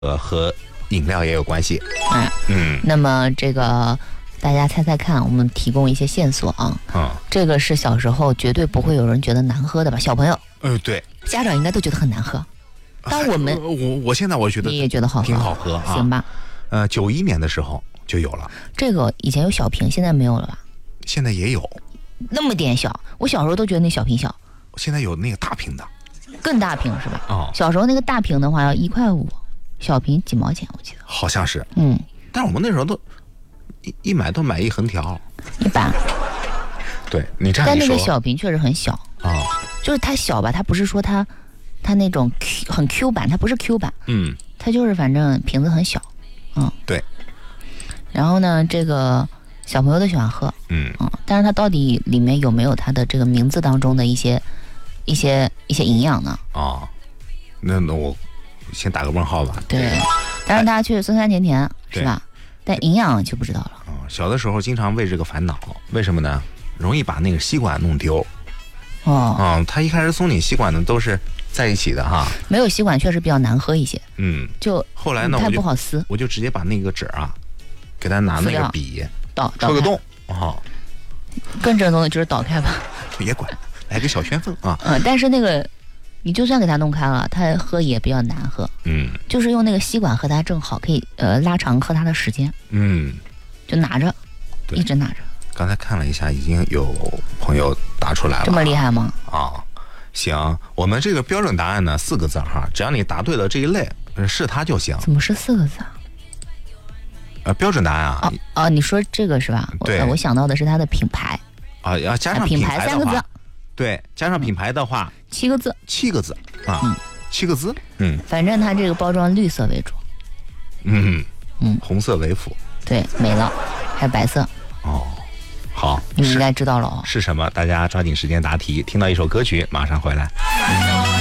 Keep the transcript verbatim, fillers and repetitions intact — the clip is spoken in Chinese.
呃和饮料也有关系。 嗯嗯，那么这个大家猜猜看，我们提供一些线索啊。嗯，这个是小时候绝对不会有人觉得难喝的吧？小朋友， 呃，对， 家长应该都觉得很难喝。但我们， 我我现在我觉得你也觉得好喝， 挺好喝啊。 行吧？ 呃，九一年的时候就有了。 这个以前有小瓶，现在没有了吧？ 现在也有。 那么点小，我小时候都觉得那小瓶小。 现在有那个大瓶的。 更大瓶是吧？ 哦。 小时候那个大瓶的话要一块五，小瓶几毛钱，我记得。 好像是。 嗯。 但是我们那时候都一一买都买一横条。 一般。 对你这样一说。 但那个小瓶确实很小啊、哦， 就是它小吧，它不是说它它那种 Q, 很 Q 版，它不是 Q 版， 嗯， 它就是反正瓶子很小，嗯， 对。 然后呢，这个小朋友都喜欢喝， 嗯嗯，但是它到底里面有没有它的这个名字当中的一些一些一些营养呢？ 哦，那那我先打个问号吧。 对，但是大家却酸酸甜甜，是吧？但营养就不知道了。 嗯，小的时候经常为这个烦恼，为什么呢？容易把那个吸管弄丢。 哦， 嗯，他一开始送你吸管的都是在一起的哈。 没有吸管确实比较难喝一些。嗯，就后来呢， 太不好撕， 我就直接把那个纸啊，给他拿那个笔倒戳个洞，哦， 更正宗的就是倒开吧。 别管，来个小旋风啊。 嗯，但是那个你就算给他弄开了，他喝也比较难喝。 嗯， 就是用那个吸管喝它正好，可以呃拉长喝它的时间。 嗯， 就拿着，一直拿着。 刚才看了一下，已经有朋友答出来了。 这么厉害吗？ 啊，行，我们这个标准答案呢四个字哈，只要你答对了这一类，是它就行。 怎么是四个字啊？ 呃，标准答案啊。 哦哦，你说这个是吧？ 对， 我想到的是它的品牌。 啊，要加上品牌三个字。 对，加上品牌的话， 七个字。 七个字啊，嗯、七个字。嗯， 反正它这个包装绿色为主。 嗯嗯，红色为辅。 对，没了，还有白色。 哦。好， 你们应该知道了哦。 是什么？大家抓紧时间答题。听到一首歌曲，马上回来。